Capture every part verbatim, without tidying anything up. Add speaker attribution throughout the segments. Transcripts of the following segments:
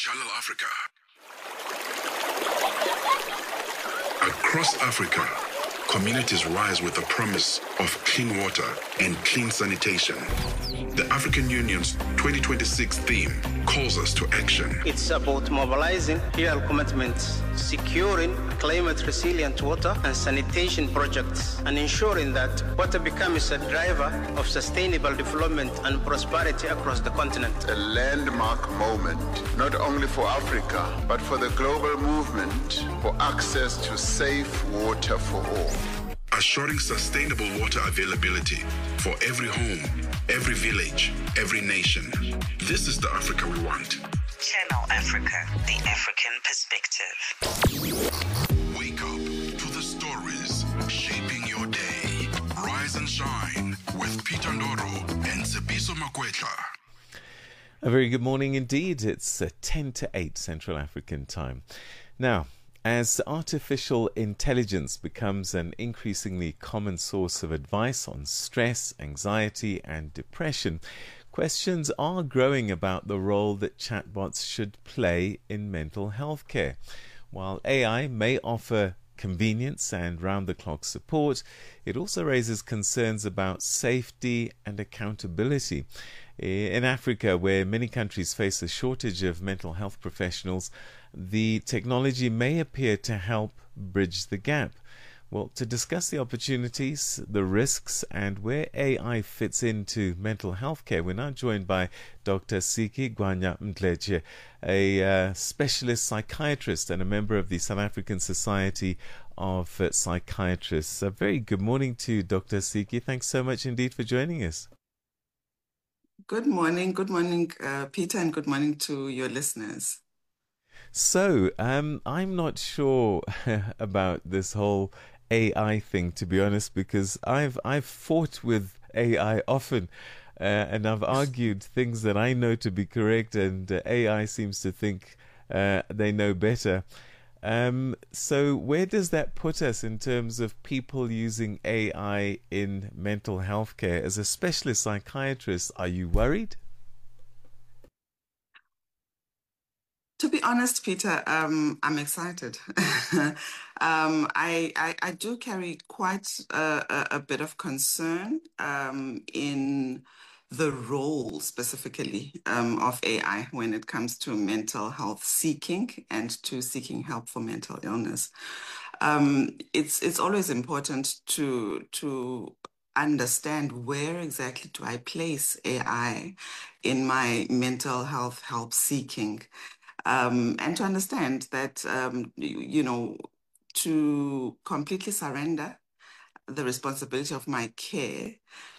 Speaker 1: Channel Africa. Across Africa, communities rise with the promise of clean water and clean sanitation. The African Union's twenty twenty-six theme calls us to action.
Speaker 2: It's about mobilizing real commitments, securing climate-resilient water and sanitation projects, and ensuring that water becomes a driver of sustainable development and prosperity across the continent.
Speaker 3: A landmark moment, not only for Africa, but for the global movement for access to safe water for all.
Speaker 1: Assuring sustainable water availability for every home, every village, every nation. This is the Africa we want.
Speaker 4: Channel Africa, the African perspective.
Speaker 1: Wake up to the stories shaping your day. Rise and shine with Peter Ndoro and Tsebiso Makwetla.
Speaker 5: A very good morning indeed. It's uh, ten to eight Central African time. Now, as artificial intelligence becomes an increasingly common source of advice on stress, anxiety, and depression, questions are growing about the role that chatbots should play in mental health care. While A I may offer convenience and round-the-clock support, it also raises concerns about safety and accountability. In Africa, where many countries face a shortage of mental health professionals, the technology may appear to help bridge the gap. Well, to discuss the opportunities, the risks, and where A I fits into mental health care, we're now joined by Doctor Siki Gwanya Mdletshe, a uh, specialist psychiatrist and a member of the South African Society of uh, Psychiatrists. A very good morning to you, Doctor Siki. Thanks so much indeed for joining us.
Speaker 6: Good morning. Good morning, uh, Peter, and good morning to your listeners.
Speaker 5: So, um, I'm not sure about this whole A I thing, to be honest, because I've I've fought with A I often, uh, and I've argued things that I know to be correct, and uh, A I seems to think uh, they know better. Um, so, where does that put us in terms of people using A I in mental health care? As a specialist psychiatrist, are you worried?
Speaker 6: To be honest, Peter, um, I'm excited. um, I, I I do carry quite a, a, a bit of concern um, in the role specifically um, of A I when it comes to mental health seeking and to seeking help for mental illness. Um, it's it's always important to to understand where exactly do I place A I in my mental health help seeking. Um, and to understand that, um, you, you know, to completely surrender the responsibility of my care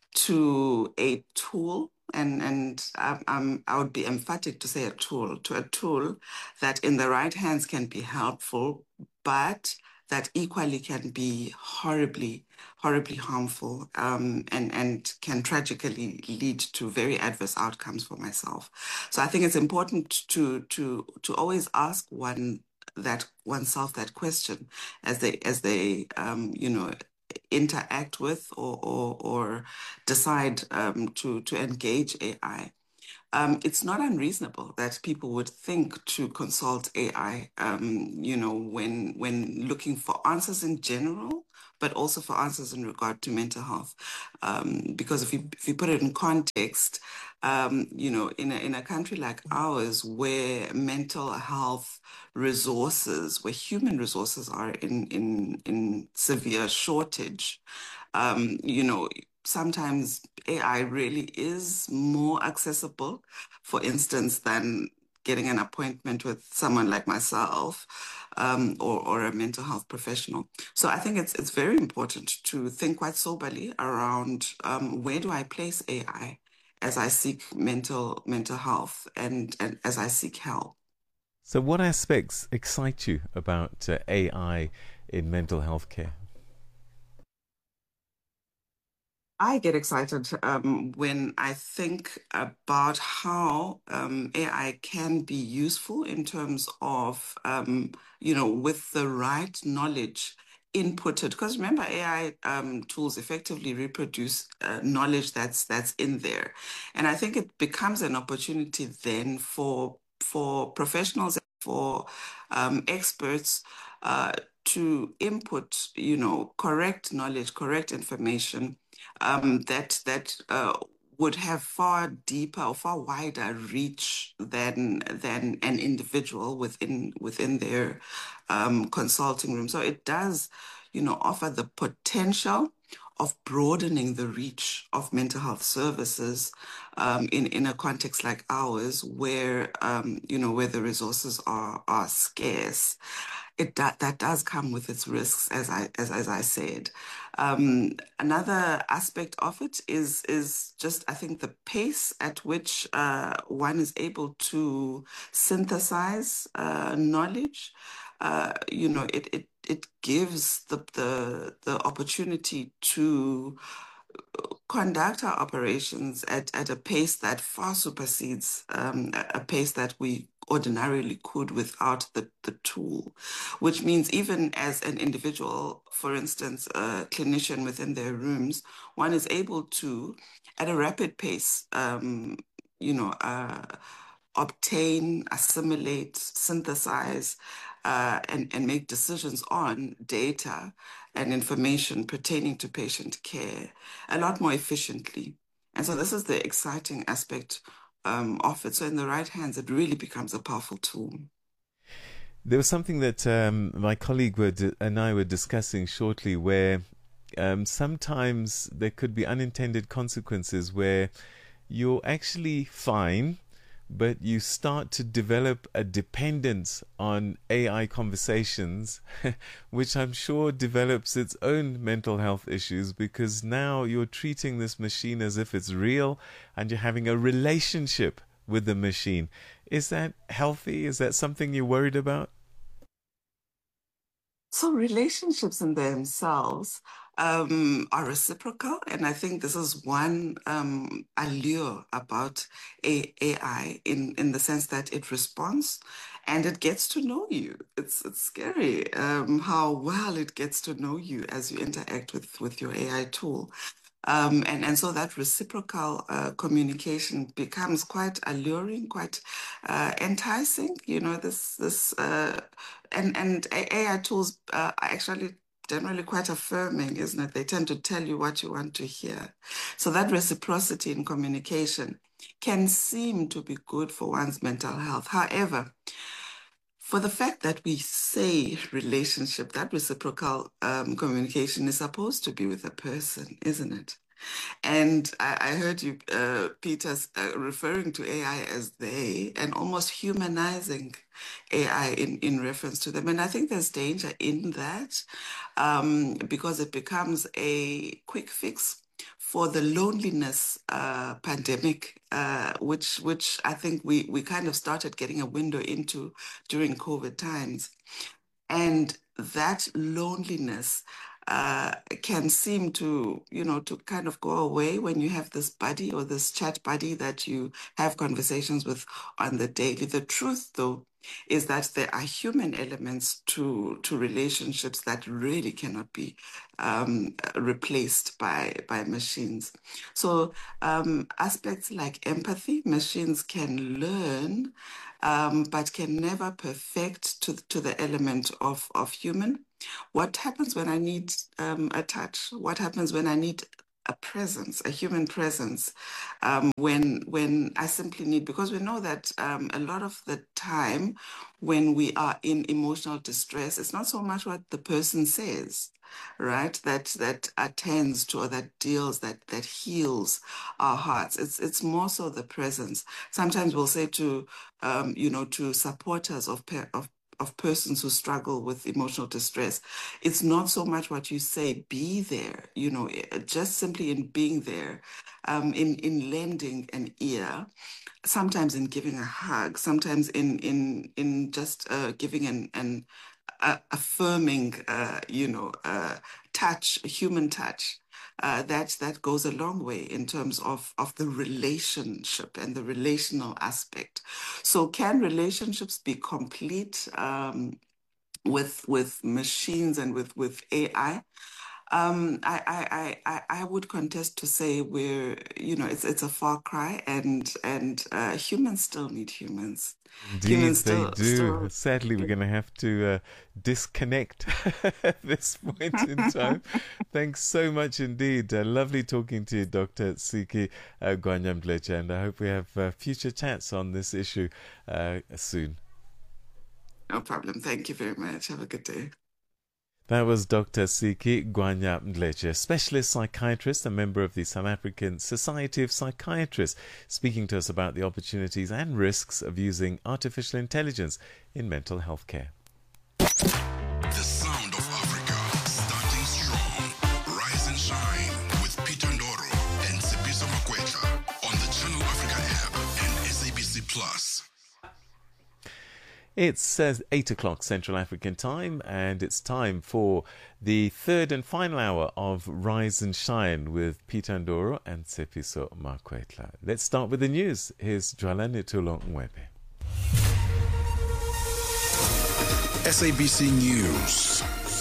Speaker 6: to a tool, and, and um, um, I would be emphatic to say a tool, to a tool that in the right hands can be helpful, but that equally can be horribly, horribly harmful um, and, and can tragically lead to very adverse outcomes for myself. So I think it's important to to to always ask one that oneself that question as they as they um, you know interact with or or, or decide um, to to engage A I. Um, it's not unreasonable that people would think to consult A I, um, you know, when when looking for answers in general, but also for answers in regard to mental health. Um, because if you if you put it in context, um, you know, in a in a country like ours, where mental health resources, where human resources are in in in severe shortage, um, you know. Sometimes A I really is more accessible, for instance, than getting an appointment with someone like myself um, or, or a mental health professional. So I think it's it's very important to think quite soberly around um, where do I place A I as I seek mental mental health and, and as I seek help.
Speaker 5: So what aspects excite you about uh, A I in mental health care?
Speaker 6: I get excited um, when I think about how um, A I can be useful in terms of, um, you know, with the right knowledge inputted. Because remember, A I um, tools effectively reproduce uh, knowledge that's that's in there, and I think it becomes an opportunity then for for professionals, for um, experts uh, to input, you know, correct knowledge, correct information um, that that uh, would have far deeper or far wider reach than than an individual within within their um, consulting room. So it does, you know, offer the potential of broadening the reach of mental health services um, in, in a context like ours, where um, you know where the resources are are scarce. It that that does come with its risks, as I as as I said. Um, another aspect of it is is just I think the pace at which uh, one is able to synthesize uh, knowledge. Uh, you know, it it it gives the the the opportunity to conduct our operations at, at a pace that far supersedes um, a pace that we ordinarily could without the, the tool, which means even as an individual, for instance, a clinician within their rooms, one is able to, at a rapid pace, um, you know, uh, obtain, assimilate, synthesize, uh, and, and make decisions on data and information pertaining to patient care a lot more efficiently. And so this is the exciting aspect um, of it. So in the right hands, it really becomes a powerful tool.
Speaker 5: There was something that um, my colleague were di- and I were discussing shortly, where um, sometimes there could be unintended consequences where you're actually fine, but you start to develop a dependence on A I conversations, which I'm sure develops its own mental health issues, because now you're treating this machine as if it's real and you're having a relationship with the machine. Is that healthy? Is that something you're worried about?
Speaker 6: So relationships in themselves um, are reciprocal, and I think this is one um, allure about A I in, in the sense that it responds and it gets to know you. It's it's scary um, how well it gets to know you as you interact with, with your A I tool. Um, and, and so that reciprocal uh, communication becomes quite alluring, quite uh, enticing. You know, this this uh, and and A I tools uh, are actually generally quite affirming, isn't it? They tend to tell you what you want to hear. So that reciprocity in communication can seem to be good for one's mental health. However, for the fact that we say relationship, that reciprocal um, communication is supposed to be with a person, isn't it? And I, I heard you, uh, Peter, uh, referring to A I as they and almost humanizing A I in, in reference to them. And I think there's danger in that um, because it becomes a quick fix for the loneliness uh, pandemic, uh, which which I think we, we kind of started getting a window into during COVID times. And that loneliness uh, can seem to, you know, to kind of go away when you have this buddy or this chat buddy that you have conversations with on the daily. The truth, though, is that there are human elements to to relationships that really cannot be um, replaced by by machines. So um, aspects like empathy, machines can learn, um, but can never perfect to to the element of of human. What happens when I need um, a touch? What happens when I need a presence, a human presence, um, when when I simply need, because we know that um, a lot of the time when we are in emotional distress, it's not so much what the person says, right? That that attends to or that deals, that that heals our hearts. It's it's more so the presence. Sometimes we'll say to um, you know, to supporters of of of persons who struggle with emotional distress, it's not so much what you say, be there, you know, just simply in being there, um, in, in lending an ear, sometimes in giving a hug, sometimes in in in just uh, giving an, an uh, affirming, uh, you know, uh, touch, a human touch. Uh, that that goes a long way in terms of, of the relationship and the relational aspect. So can relationships be complete um, with with machines and with, with A I? Um, I, I, I, I would contest to say we're, you know, it's it's a far cry, and and uh, humans still need humans.
Speaker 5: Indeed,
Speaker 6: humans
Speaker 5: they
Speaker 6: still,
Speaker 5: do.
Speaker 6: still,
Speaker 5: Sadly, we're going to have to uh, disconnect at this point in time. Thanks so much indeed. Uh, lovely talking to you, Doctor Siki uh, Gwanya Mdletshe, and I hope we have uh, future chats on this issue uh, soon.
Speaker 6: No problem. Thank you very much. Have a good day.
Speaker 5: That was Doctor Siki Gwanya Mdletshe, specialist psychiatrist and member of the South African Society of Psychiatrists, speaking to us about the opportunities and risks of using artificial intelligence in mental health care.
Speaker 1: The sound of Africa, starting strong. Rise and shine with Peter Ndoro and Tsepiso Makwetla on the Channel Africa app and S A B C Plus.
Speaker 5: It's uh, eight o'clock Central African time, and it's time for the third and final hour of Rise and Shine with Peter Ndoro and Tsepiso Makwetla. Let's start with the news. Here's Dwalani Tulo Mwebe.
Speaker 1: S A B C News.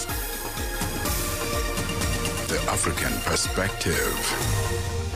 Speaker 1: The African Perspective.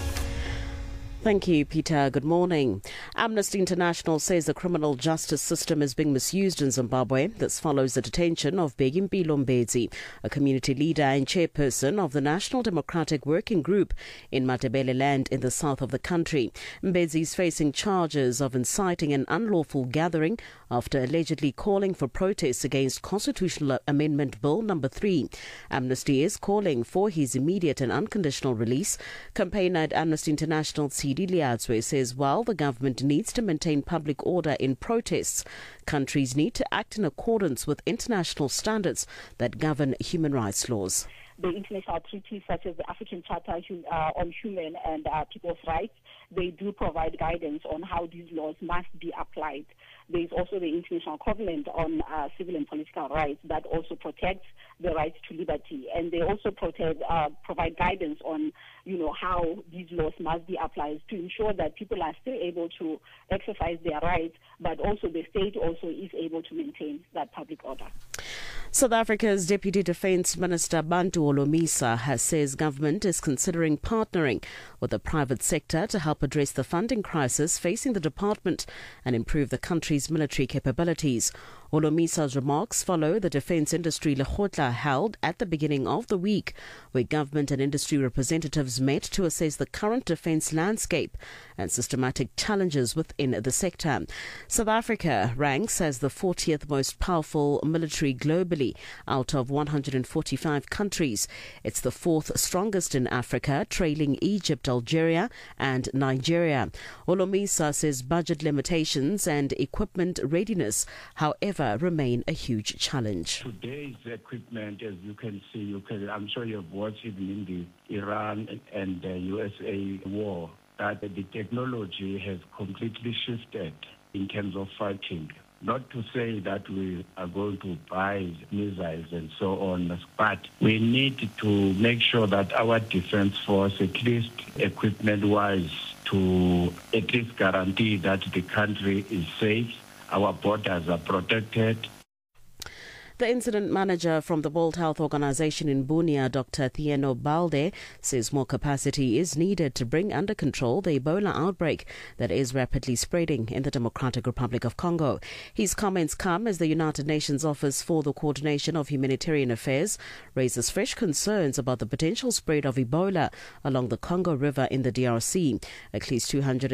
Speaker 7: Thank you, Peter. Good morning. Amnesty International says the criminal justice system is being misused in Zimbabwe. This follows the detention of Begimpilo Mbedzi, a community leader and chairperson of the National Democratic Working Group in Matebele land in the south of the country. Mbedzi is facing charges of inciting an unlawful gathering after allegedly calling for protests against Constitutional Amendment Bill number three. Amnesty is calling for his immediate and unconditional release. Campaigner at Amnesty International, Liadzwe, says while the government needs to maintain public order in protests, countries need to act in accordance with international standards that govern human rights laws.
Speaker 8: The international treaties such as the African Charter uh, on Human and uh, People's Rights, they do provide guidance on how these laws must be applied. There is also the International Covenant on uh, Civil and Political Rights that also protects the right to liberty, and they also protect, uh, provide guidance on, you know, how these laws must be applied to ensure that people are still able to exercise their rights, but also the state also is able to maintain that public order.
Speaker 7: South Africa's Deputy Defence Minister Bantu Holomisa has says government is considering partnering with the private sector to help address the funding crisis facing the department and improve the country's military capabilities. Olomisa's remarks follow the defence industry Lekgotla held at the beginning of the week, where government and industry representatives met to assess the current defence landscape and systematic challenges within the sector. South Africa ranks as the fortieth most powerful military globally out of one hundred forty-five countries. It's the fourth strongest in Africa, trailing Egypt, Algeria and Nigeria. Olomisa says budget limitations and equipment readiness, however, remain a huge challenge.
Speaker 9: Today's equipment, as you can see, you can, I'm sure you've watched even in the Iran and the U S A war, that the technology has completely shifted in terms of fighting. Not to say that we are going to buy missiles and so on, but we need to make sure that our defense force, at least equipment-wise, to at least guarantee that the country is safe, our borders are protected.
Speaker 7: The incident manager from the World Health Organization in Bunia, Doctor Thieno Balde, says more capacity is needed to bring under control the Ebola outbreak that is rapidly spreading in the Democratic Republic of Congo. His comments come as the United Nations Office for the Coordination of Humanitarian Affairs raises fresh concerns about the potential spread of Ebola along the Congo River in the D R C. At least two hundred